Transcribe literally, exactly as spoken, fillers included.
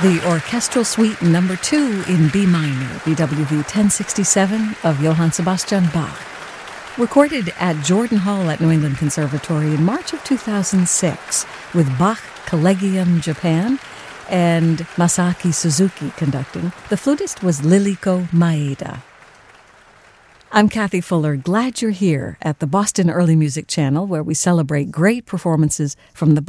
The Orchestral Suite Number two in B minor, B W V ten sixty-seven of Johann Sebastian Bach. Recorded at Jordan Hall at New England Conservatory in March of two thousand six with Bach Collegium Japan and Masaaki Suzuki conducting. The flutist was Liliko Maeda. I'm Kathy Fuller. Glad you're here at the Boston Early Music Channel, where we celebrate great performances from the